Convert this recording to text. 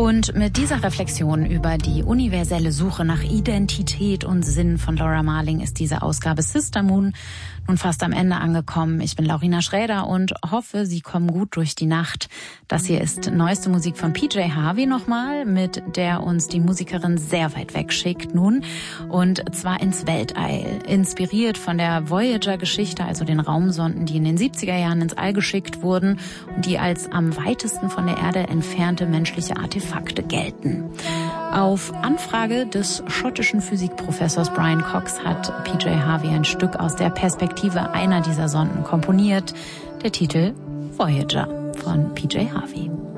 Und mit dieser Reflexion über die universelle Suche nach Identität und Sinn von Laura Marling ist diese Ausgabe Sister Moon nun fast am Ende angekommen. Ich bin Laurina Schräder und hoffe, Sie kommen gut durch die Nacht. Das hier ist neueste Musik von PJ Harvey nochmal, mit der uns die Musikerin sehr weit weg schickt nun. Und zwar ins Weltall. Inspiriert von der Voyager-Geschichte, also den Raumsonden, die in den 70er Jahren ins All geschickt wurden und die als am weitesten von der Erde entfernte menschliche Artefakte gelten. Auf Anfrage des schottischen Physikprofessors Brian Cox hat PJ Harvey ein Stück aus der Perspektive einer dieser Sonden komponiert. Der Titel Voyager von PJ Harvey.